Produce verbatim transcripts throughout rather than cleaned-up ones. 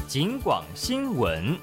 警广新闻。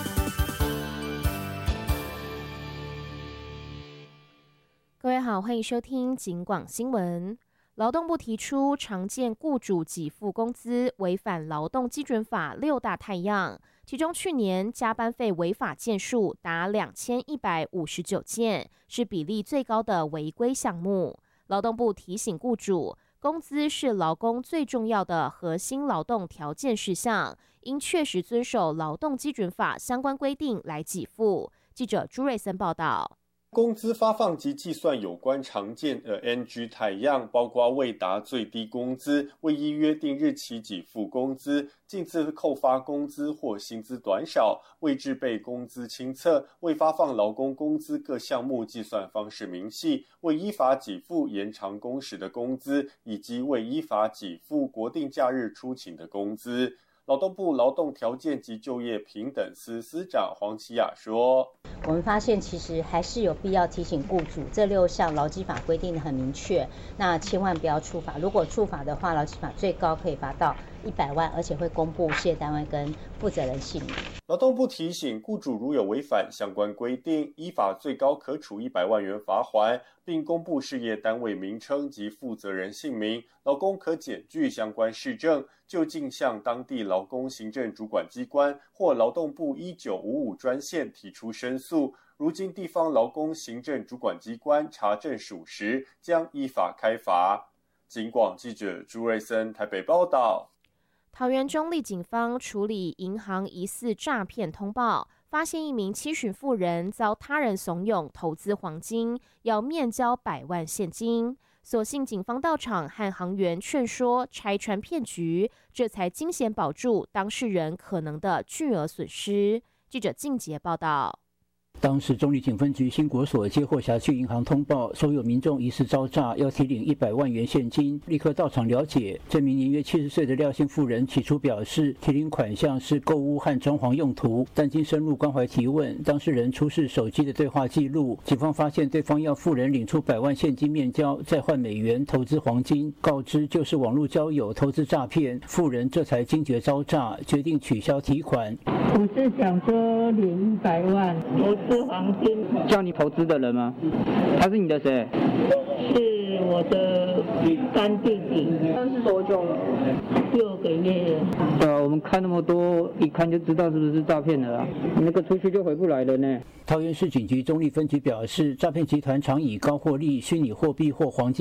各位好，欢迎收听警广新闻。劳动部提出常见雇主给付工资违反劳动基准法六大态样，其中去年加班费违法件数达两千一百五十九件，是比例最高的违规项目。劳动部提醒雇主，工资是劳工最重要的核心劳动条件事项，应确实遵守劳动基准法相关规定来给付。记者朱瑞森报道。 工资发放及计算有关常见的 N G 态样，包括未达最低工资、未依约定日期给付工资、近次扣发工资或薪资短少、未制备工资清册、未发放劳工工资各项目计算方式明细、未依法给付延长工时的工资，以及未依法给付国定假日出勤的工资。劳动部劳动条件及就业平等司司长黄琪雅说， 我们发现其实还是有必要提醒雇主，这六项劳基法规定的很明确，那千万不要触法，如果触法的话，劳基法最高可以罚到一百万，而且会公布事业单位跟负责人姓名。 劳动部提醒，雇主如有违反相关规定，依法最高可处一百万元罚锾，并公布事业单位名称及负责人姓名，劳工可检具相关事证，就近向当地劳工行政主管机关或劳动部一九五五专线提出申诉。如今地方劳工行政主管机关查证属实，将依法开罚。警广记者朱瑞森台北报道。 桃园中坜警方处理银行疑似诈骗通报，发现一名七旬妇人遭他人怂恿投资黄金，要面交百万现金。所幸警方到场和行员劝说，拆穿骗局，这才惊险保住当事人可能的巨额损失。记者靳杰报道。 当时中坜警分局新国所接获辖区银行通报，说有民众疑似遭诈，要提领一百万元现金，立刻到场了解。这名年约七十岁的廖姓妇人起初表示，提领款项是购物和装潢用途，但经深入关怀提问，当事人出示手机的对话记录，警方发现对方要妇人领出百万现金面交，再换美元投资黄金，告知就是网络交友投资诈骗，妇人这才惊觉遭诈，决定取消提款。 我是想说领一百万投资黄金。 叫你投资的人吗？他是你的谁？ 是我的干弟弟。 那是多久？ 六个月。 对啊，我们看那么多，一看就知道是不是诈骗的啦。你那个出去就回不来了呢。 桃园市警局中坜分局表示，诈骗集团常以高获利、虚拟货币或黄金